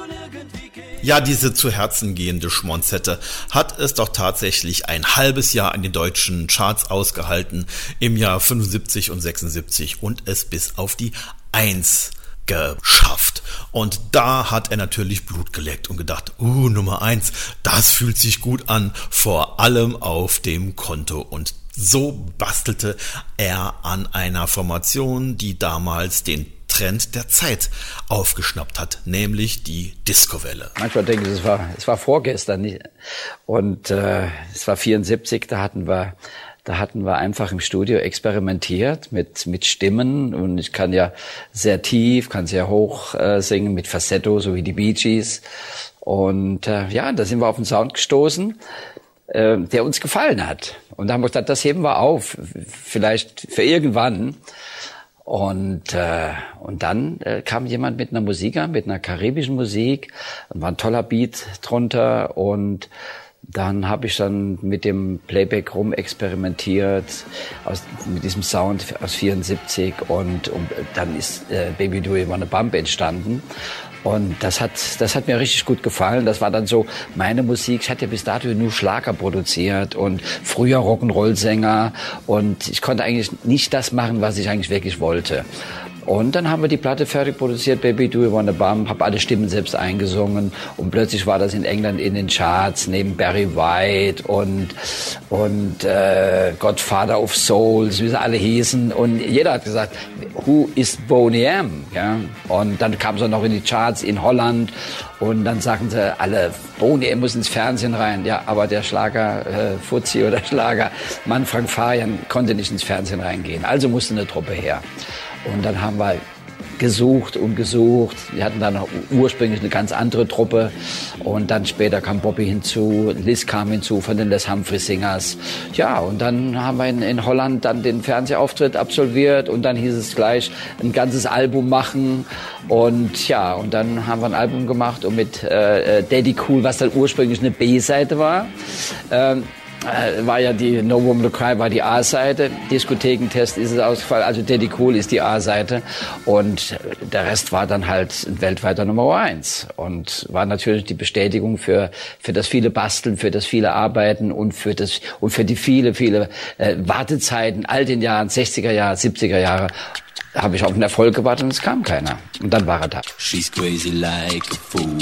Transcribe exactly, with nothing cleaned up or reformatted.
Ja, diese zu Herzen gehende Schmonzette hat es doch tatsächlich ein halbes Jahr in den deutschen Charts ausgehalten, im Jahr fünfundsiebzig und sechsundsiebzig und es bis auf die Eins geschafft. Und da hat er natürlich Blut geleckt und gedacht, uh, Nummer eins, das fühlt sich gut an, vor allem auf dem Konto. Und so bastelte er an einer Formation, die damals den Trend der Zeit aufgeschnappt hat, nämlich die Discowelle. Manchmal denke ich, es war, es war vorgestern nicht. Und äh, es war vierundsiebzig, da hatten wir Da hatten wir einfach im Studio experimentiert mit mit Stimmen und ich kann ja sehr tief, kann sehr hoch äh, singen mit Falsetto, so wie die Bee Gees. Und äh, ja, da sind wir auf einen Sound gestoßen, äh, der uns gefallen hat. Und da haben wir gesagt, das heben wir auf, vielleicht für irgendwann. Und äh, und dann äh, kam jemand mit einer Musik an, mit einer karibischen Musik, und war ein toller Beat drunter und dann habe ich dann mit dem Playback rum experimentiert, aus, mit diesem Sound aus vierundsiebzig und, und dann ist äh, Baby Do You Wanna Bump entstanden. Und das hat, das hat mir richtig gut gefallen. Das war dann so meine Musik. Ich hatte ja bis dato nur Schlager produziert und früher Rock'n'Roll-Sänger. Und ich konnte eigentlich nicht das machen, was ich eigentlich wirklich wollte. Und dann haben wir die Platte fertig produziert, Baby Do You Wanna Bump, habe alle Stimmen selbst eingesungen und plötzlich war das in England in den Charts neben Barry White und und äh, Godfather of Souls, wie sie alle hießen, und jeder hat gesagt, who is Boney M? Ja? Und dann kam es auch noch in die Charts in Holland und dann sagten sie alle, Boney M muss ins Fernsehen rein. Ja, aber der Schlager äh, Fuzzi oder Schlager Mann Frank Farian konnte nicht ins Fernsehen reingehen, also musste eine Truppe her. Und dann haben wir gesucht und gesucht. Wir hatten dann ursprünglich eine ganz andere Truppe. Und dann später kam Bobby hinzu, Liz kam hinzu von den Les Humphrey Singers. Ja, und dann haben wir in, in Holland dann den Fernsehauftritt absolviert. Und dann hieß es gleich, ein ganzes Album machen. Und ja, und dann haben wir ein Album gemacht und mit äh, Daddy Cool, was dann ursprünglich eine B-Seite war. Ähm, war ja die No Woman to Cry war die A-Seite, Diskothekentest ist es ausgefallen, also Daddy Cool ist die A-Seite und der Rest war dann halt weltweiter Nummer eins und war natürlich die Bestätigung für für das viele Basteln, für das viele Arbeiten und für das und für die viele viele äh, Wartezeiten, all den Jahren, sechziger Jahre, siebziger Jahre, habe ich auf einen Erfolg gewartet und es kam keiner und dann war er da. She's crazy like a fool.